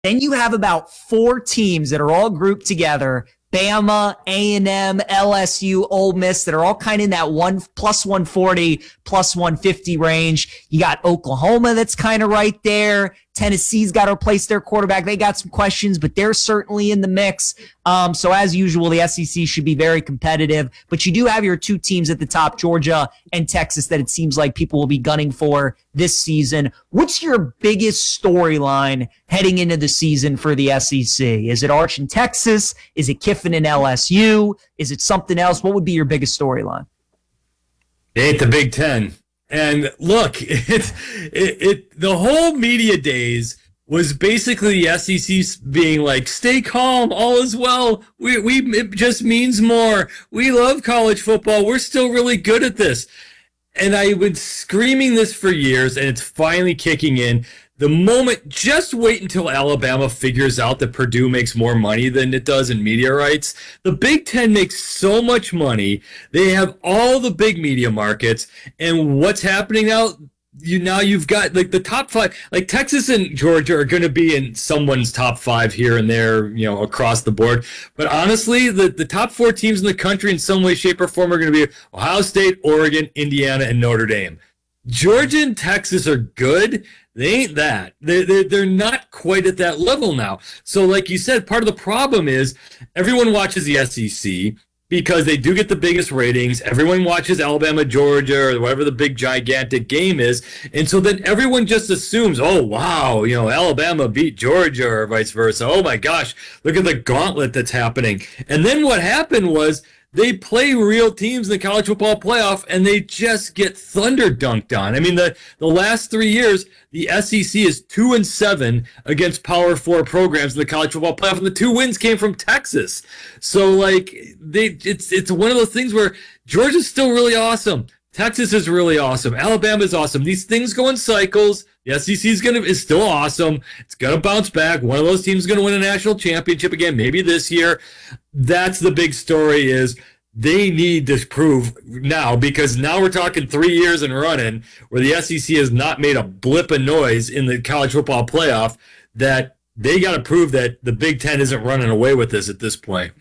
Then you have about four teams that are all grouped together. Bama, A&M, LSU, Ole Miss that are all kind of in that plus 140, plus 150 range. You got Oklahoma that's kind of right there. Tennessee's got to replace their quarterback. They got some questions, but they're certainly in the mix. So as usual, the SEC should be very competitive. But you do have your two teams at the top, Georgia and Texas, that it seems like people will be gunning for this season. What's your biggest storyline heading into the season for the SEC? Is it Arch in Texas? Is it Kiffin in LSU? Is it something else? What would be your biggest storyline? They ate the Big Ten. And look, the whole media days was basically the SEC being like, stay calm, all is well. It just means more. We love college football. We're still really good at this. And I've been screaming this for years, and it's finally kicking in. The moment, just wait until Alabama figures out that Purdue makes more money than it does in media rights. The Big Ten makes so much money. They have all the big media markets. And what's happening now? You've got like the top five, like Texas and Georgia are going to be in someone's top five here and there, across the board. But honestly, the top four teams in the country in some way, shape, or form are going to be Ohio State, Oregon, Indiana, and Notre Dame. Georgia and Texas are good. They ain't that. They're not quite at that level now. So like you said, part of the problem is everyone watches the SEC because they do get the biggest ratings. Everyone watches Alabama, Georgia, or whatever the big gigantic game is. And so then everyone just assumes, oh, wow, Alabama beat Georgia or vice versa. Oh, my gosh, look at the gauntlet that's happening. And then what happened was they play real teams in the college football playoff, and they just get thunder dunked on. I mean, the last 3 years, the SEC is 2-7 against Power 4 programs in the college football playoff, and the 2 wins came from Texas. So, it's one of those things where Georgia's still really awesome. Texas is really awesome. Alabama is awesome. These things go in cycles. The SEC is still awesome. It's going to bounce back. One of those teams is going to win a national championship again, maybe this year. That's the big story is they need to prove now, because now we're talking 3 years and running where the SEC has not made a blip of noise in the college football playoff, that they got to prove that the Big Ten isn't running away with this at this point.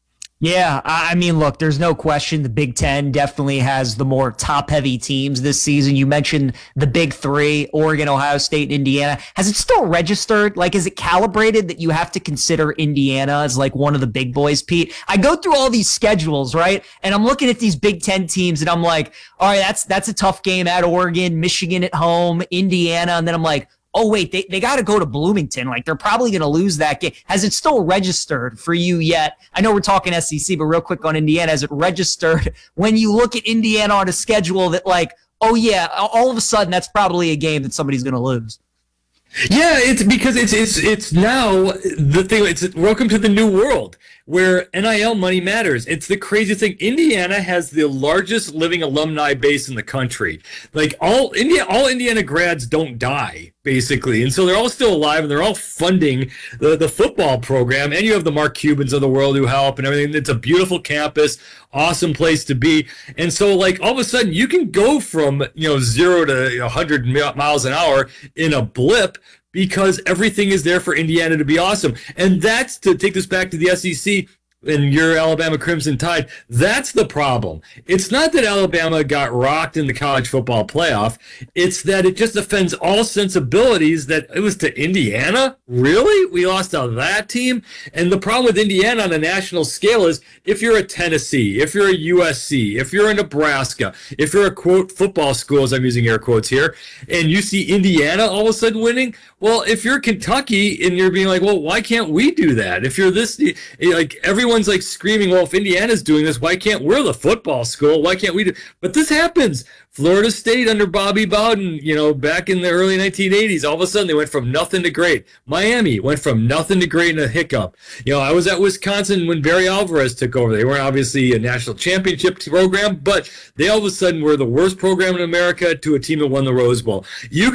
Yeah, I mean, look, there's no question the Big Ten definitely has the more top-heavy teams this season. You mentioned the big three, Oregon, Ohio State, and Indiana. Has it still registered? Is it calibrated that you have to consider Indiana as one of the big boys, Pete? I go through all these schedules, right? And I'm looking at these Big Ten teams, and I'm like, all right, that's a tough game at Oregon, Michigan at home, Indiana, and then I'm like, oh, wait, they got to go to Bloomington. They're probably going to lose that game. Has it still registered for you yet? I know we're talking SEC, but real quick on Indiana, has it registered when you look at Indiana on a schedule that oh, yeah, all of a sudden that's probably a game that somebody's going to lose? Yeah, it's because it's now the thing. It's welcome to the new world where NIL money matters. It's the craziest thing. Indiana has the largest living alumni base in the country. All Indiana grads don't die, basically, and so they're all still alive and they're all funding the football program. And you have the Mark Cubans of the world who help and everything. It's a beautiful campus, awesome place to be. And so all of a sudden you can go from 0 to 100 miles an hour in a blip, because everything is there for Indiana to be awesome. And that's, to take this back to the SEC and your Alabama Crimson Tide, that's the problem. It's not that Alabama got rocked in the college football playoff. It's that it just offends all sensibilities that it was to Indiana. Really? We lost to that team? And the problem with Indiana on a national scale is if you're a Tennessee, if you're a USC, if you're a Nebraska, if you're a, quote, football school, as I'm using air quotes here, and you see Indiana all of a sudden winning, well, if you're Kentucky and you're being like, well, why can't we do that? If you're this, everyone's screaming, well, if Indiana's doing this, why can't we're the football school? Why can't we do? But this happens. Florida State under Bobby Bowden, back in the early 1980s, all of a sudden they went from nothing to great. Miami went from nothing to great in a hiccup. I was at Wisconsin when Barry Alvarez took over. They weren't obviously a national championship program, but they all of a sudden were the worst program in America to a team that won the Rose Bowl. You can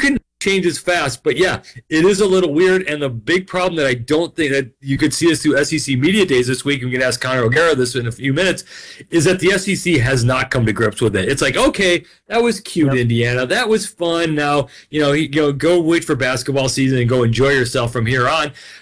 changes fast. But yeah, it is a little weird. And the big problem that I don't think that you could see us through SEC Media Days this week, and we can ask Connor O'Gara this in a few minutes, is that the SEC has not come to grips with it. It's like, okay, that was cute, Indiana. That was fun. Now, go wait for basketball season and go enjoy yourself from here on.